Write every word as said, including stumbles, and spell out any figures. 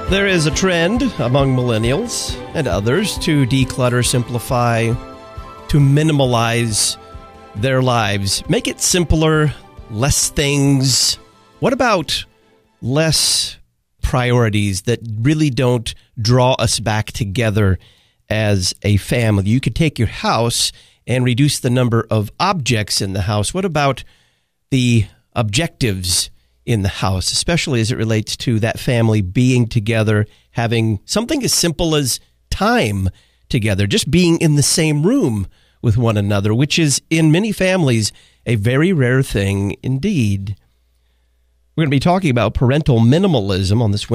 There is a trend among millennials and others to declutter, simplify, to minimalize their lives. Make it simpler, less things. What about less priorities that really don't draw us back together as a family? You could take your house and reduce the number of objects in the house. What about the objectives in the house, especially as it relates to that family being together, having something as simple as time together, just being in the same room with one another, which is in many families a very rare thing indeed. We're going to be talking about parental minimalism on this